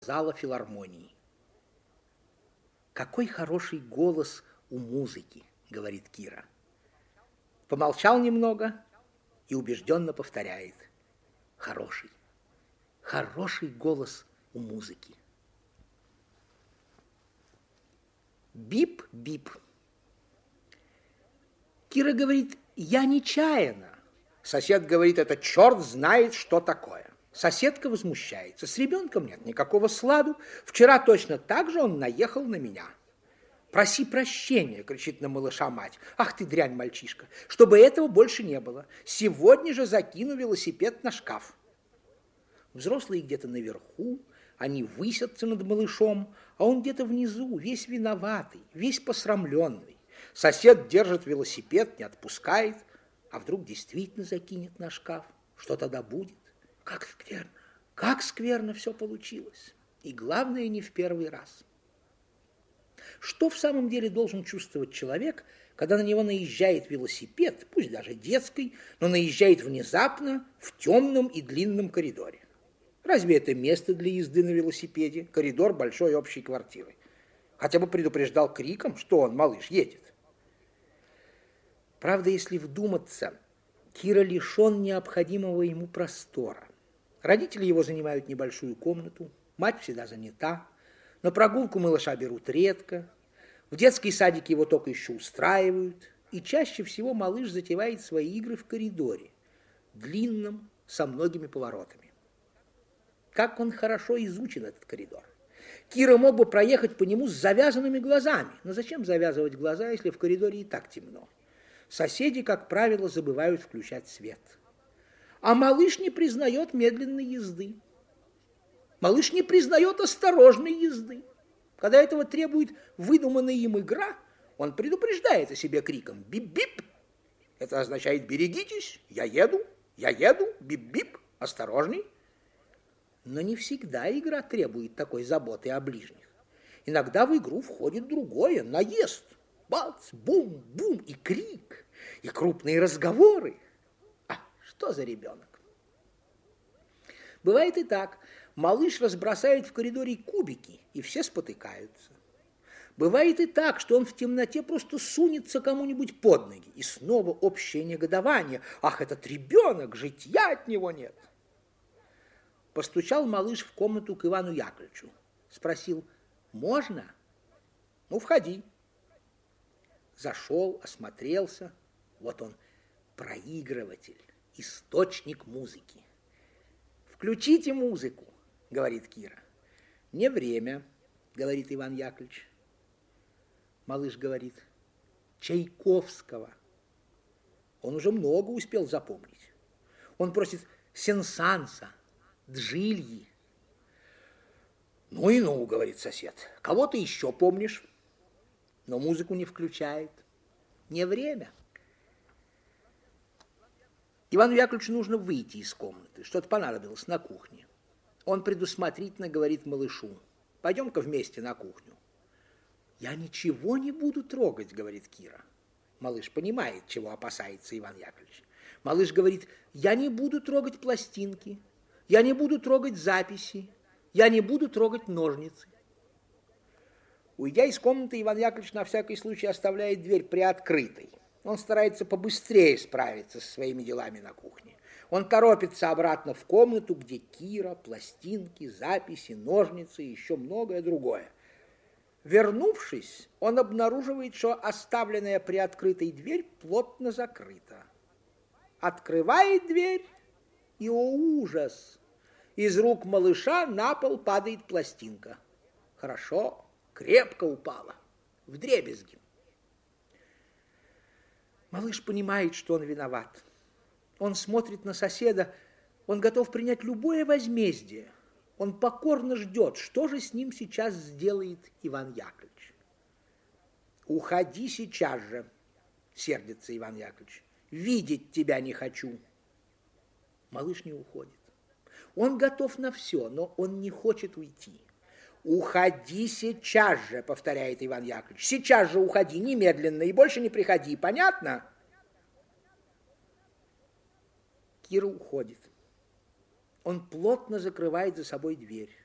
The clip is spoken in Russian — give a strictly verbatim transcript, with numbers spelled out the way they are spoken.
зала филармонии. «Какой хороший голос у музыки», — говорит Кира. Помолчал немного и убежденно повторяет: «Хороший, хороший голос у музыки». Бип-бип. Кира говорит: «Я нечаянно». Сосед говорит: «Это черт знает, что такое». Соседка возмущается: «С ребенком нет никакого сладу. Вчера точно так же он наехал на меня». «Проси прощения», — кричит на малыша мать. «Ах ты дрянь, мальчишка, чтобы этого больше не было. Сегодня же закину велосипед на шкаф». Взрослые где-то наверху, они высятся над малышом, а он где-то внизу, весь виноватый, весь посрамленный. Сосед держит велосипед, не отпускает, а вдруг действительно закинет на шкаф. Что тогда будет? Как скверно, как скверно все получилось. И главное, не в первый раз. Что в самом деле должен чувствовать человек, когда на него наезжает велосипед, пусть даже детский, но наезжает внезапно в темном и длинном коридоре? Разве это место для езды на велосипеде, коридор большой общей квартиры? Хотя бы предупреждал криком, что он, малыш, едет. Правда, если вдуматься, Кира лишен необходимого ему простора. Родители его занимают небольшую комнату, мать всегда занята, на прогулку малыша берут редко, в детский садик его только еще устраивают, и чаще всего малыш затевает свои игры в коридоре, длинном, со многими поворотами. Как он хорошо изучен, этот коридор. Кира мог бы проехать по нему с завязанными глазами, но зачем завязывать глаза, если в коридоре и так темно? Соседи, как правило, забывают включать свет. А малыш не признает медленной езды. Малыш не признает осторожной езды. Когда этого требует выдуманная им игра, он предупреждает о себе криком «бип-бип». Это означает «берегитесь, я еду, я еду, бип-бип, осторожней». Но не всегда игра требует такой заботы о ближних. Иногда в игру входит другое – наезд. Бац, бум, бум, и крик, и крупные разговоры. А что за ребенок? Бывает и так. Малыш разбросает в коридоре кубики, и все спотыкаются. Бывает и так, что он в темноте просто сунется кому-нибудь под ноги, и снова общее негодование. Ах, этот ребенок, житья от него нет. Постучал малыш в комнату к Ивану Яковлевичу. Спросил: «Можно?» «Ну, входи». Зашел, осмотрелся. Вот он, проигрыватель, источник музыки. «Включите музыку», — говорит Кира. «Не время», — говорит Иван Яковлевич. Малыш говорит: «Чайковского». Он уже много успел запомнить. Он просит Сен-Санса, Джильи. «Ну и ну», — говорит сосед, — «кого ты еще помнишь?» Но музыку не включает. Не время. Ивану Яковлевичу нужно выйти из комнаты. Что-то понадобилось на кухне. Он предусмотрительно говорит малышу: «Пойдем-ка вместе на кухню». «Я ничего не буду трогать», — говорит Кира. Малыш понимает, чего опасается Иван Яковлевич. Малыш говорит: «Я не буду трогать пластинки, я не буду трогать записи, я не буду трогать ножницы». Уйдя из комнаты, Иван Яковлевич на всякий случай оставляет дверь приоткрытой. Он старается побыстрее справиться со своими делами на кухне. Он торопится обратно в комнату, где Кира, пластинки, записи, ножницы и еще многое другое. Вернувшись, он обнаруживает, что оставленная приоткрытой дверь плотно закрыта. Открывает дверь, и, о ужас, из рук малыша на пол падает пластинка. Хорошо. Крепко упала, вдребезги. Малыш понимает, что он виноват. Он смотрит на соседа, он готов принять любое возмездие. Он покорно ждет, что же с ним сейчас сделает Иван Яковлевич. «Уходи сейчас же», — сердится Иван Яковлевич. «Видеть тебя не хочу». Малыш не уходит. Он готов на все, но он не хочет уйти. «Уходи сейчас же», — повторяет Иван Яковлевич. «Сейчас же уходи, немедленно, и больше не приходи. Понятно?» Кира уходит. Он плотно закрывает за собой дверь.